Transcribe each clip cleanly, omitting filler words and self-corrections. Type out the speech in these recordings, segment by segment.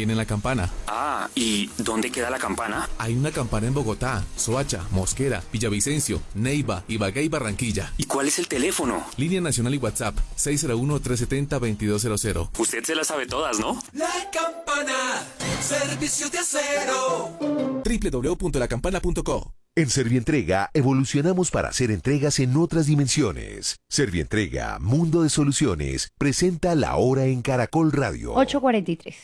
tienen la campana. Ah, ¿y dónde queda la campana? Hay una campana en Bogotá, Soacha, Mosquera, Villavicencio, Neiva, Ibagué y Barranquilla. ¿Y cuál es el teléfono? Línea nacional y WhatsApp, 601-370-2200. Usted se las sabe todas, ¿no? La Campana, servicio de acero. www.lacampana.co. En Servientrega evolucionamos para hacer entregas en otras dimensiones. Servientrega, Mundo de Soluciones, presenta La Hora en Caracol Radio. 8:43.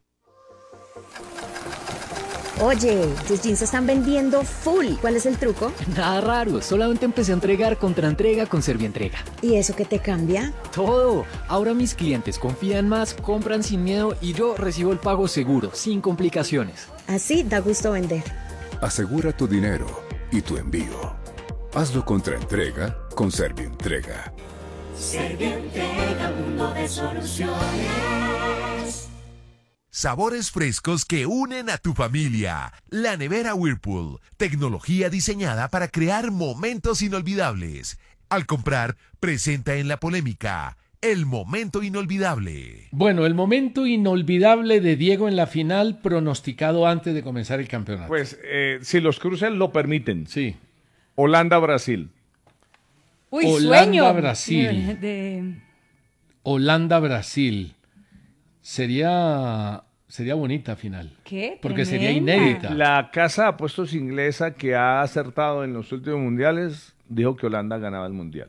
Oye, tus jeans se están vendiendo full. ¿Cuál es el truco? Nada raro, solamente empecé a entregar contraentrega con Servientrega. ¿Y eso qué te cambia? Todo. Ahora mis clientes confían más, compran sin miedo y yo recibo el pago seguro, sin complicaciones. Así da gusto vender. Asegura tu dinero y tu envío. Hazlo contra entrega con Servientrega. Servientrega, mundo de soluciones. Sabores frescos que unen a tu familia. La nevera Whirlpool, tecnología diseñada para crear momentos inolvidables. Al comprar, presenta en la polémica el momento inolvidable. Bueno, el momento inolvidable de Diego en la final pronosticado antes de comenzar el campeonato. Pues si los cruces lo permiten. Sí. Holanda-Brasil. Uy, Holanda-Brasil. De... Holanda-Brasil. Sería bonita final. ¿Qué? Porque sería Tremenda. inédita. La casa de apuestos inglesa que ha acertado en los últimos mundiales dijo que Holanda ganaba el mundial.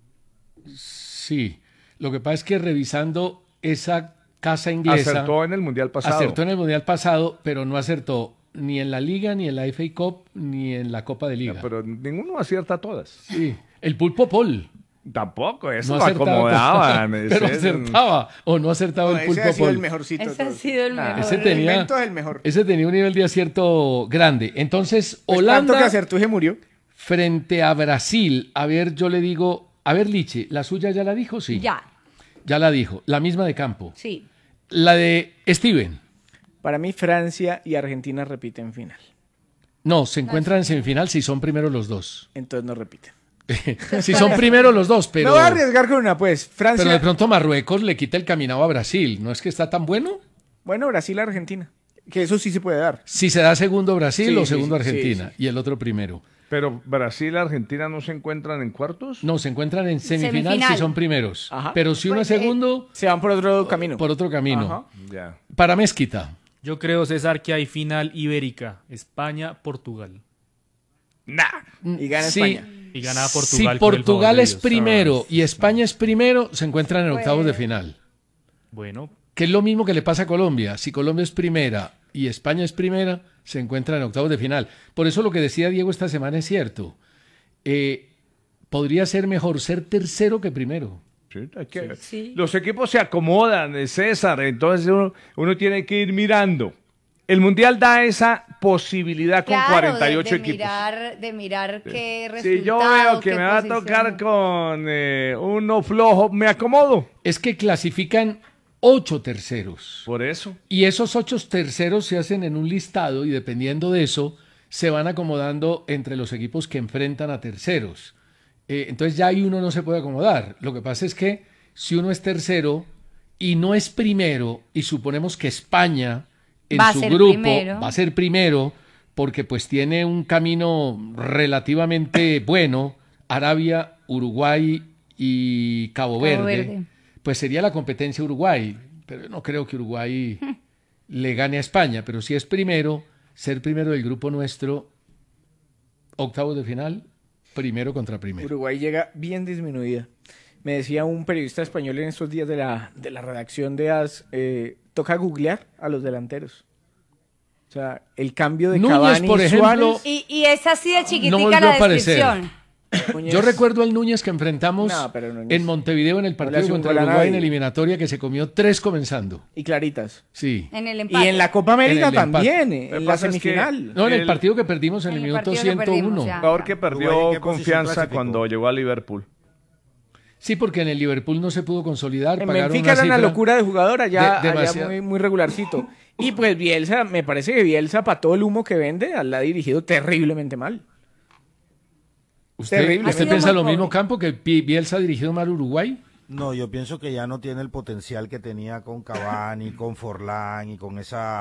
Sí. Lo que pasa es que revisando esa casa inglesa... Acertó en el mundial pasado. Acertó en el mundial pasado, pero no acertó ni en la Liga, ni en la FA Cup, ni en la Copa de Liga. Pero ninguno acierta todas. Sí. El Pulpo Pol. Tampoco, eso No lo acertaba, acomodaban. pero acertaba o no acertaba el Pulpo Ese ha sido el Pol. mejorcito. Ese ha sido el mejor. Ese El tenía, invento es el mejor. ese tenía un nivel de acierto grande. Entonces, Pues Holanda tanto que acertó y se murió. frente a Brasil. A ver, yo le digo, a ver, Liche, ¿la suya ya la dijo? Sí. Ya, Ya la dijo. La misma de campo. sí. La de Steven. Para mí, Francia y Argentina repiten final. No, se encuentran en semifinal si son primero los dos. Entonces no repiten. Si son primero los dos, pero... No voy a arriesgar con una, pues. Francia. Pero de pronto Marruecos le quita el caminado a Brasil. ¿No es que está tan bueno? Bueno, Brasil-Argentina. Que eso sí se puede dar. Si se da segundo Brasil Sí, o sí, segundo sí, Argentina sí. y el otro primero. Pero Brasil y Argentina no se encuentran en cuartos. No, se encuentran en semifinal, Semifinal. si son primeros. Ajá. Pero si uno es Pues, segundo, Se van por otro camino. por otro camino. Ajá. Ya. Para Mezquita. Yo creo, César, que hay final ibérica. España-Portugal. Y gana Sí. España. Y gana Si Portugal. por el Portugal favor de es Dios. primero y España es primero, se encuentran en octavos de Bueno. final. Bueno, Que es lo mismo que le pasa a Colombia. Si Colombia es primera y España es primera, se encuentran en octavos de final. Por eso lo que decía Diego esta semana es cierto. Podría ser mejor ser tercero que primero. Sí, hay que- Sí. Los equipos se acomodan, César. Entonces uno tiene que ir mirando. El mundial da esa posibilidad con Claro, 48 de equipos. de mirar qué resultado, Si yo veo que qué me va a posición. tocar con uno flojo, me acomodo. Es que clasifican 8 terceros. Por eso. Y esos 8 terceros se hacen en un listado y dependiendo de eso se van acomodando entre los equipos que enfrentan a terceros. Entonces ya ahí uno no se puede acomodar. Lo que pasa es que si uno es tercero y no es primero y suponemos que España en Va a su ser grupo primero. va a ser primero porque pues tiene un camino relativamente bueno, Arabia, Uruguay y Cabo Verde. Pues sería la competencia Uruguay, pero yo no creo que Uruguay le gane a España, pero si es primero, ser primero del grupo nuestro, octavos de final, primero contra primero. Uruguay llega bien disminuida. Me decía un periodista español en estos días de la redacción de AS, toca googlear a los delanteros. O sea, el cambio de Núñez, Cavani por y ejemplo, Suárez. Y es así de no chiquitica volvió la a aparecer. descripción. Núñez- Yo recuerdo al Núñez que enfrentamos No, pero Núñez en Montevideo en el no le partido hace un contra gol a Uruguay en nadie. eliminatoria que se comió 3 comenzando. Y claritas. Sí. En el Y empate. en la Copa América En el empate. también, Lo que en la pasa es que- semifinal. No, en el El- partido que perdimos en el En el minuto partido que 101. perdimos, ya. Jugador que Uruguay, perdió ¿en qué posición confianza clasificó? cuando llegó a Liverpool. Sí, porque en el Liverpool no se pudo consolidar. En pagaron Benfica era una cifra locura de jugador, allá, de- allá demasiado. muy regularcito. Y pues Bielsa, me parece que Bielsa, para todo el humo que vende, la ha dirigido terriblemente mal. ¿Usted Ha sido piensa muy lo mismo, pobre. Campo, que Bielsa ha dirigido mal Uruguay? No, yo pienso que ya no tiene el potencial que tenía con Cavani, con Forlán y con esa